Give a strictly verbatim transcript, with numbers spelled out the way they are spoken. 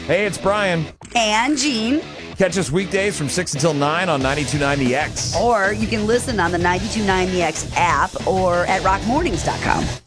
Hey, it's Brian. And Gene. Catch us weekdays from six until nine on ninety-two point nine The X. Or you can listen on the ninety-two point nine The X app or at rock mornings dot com.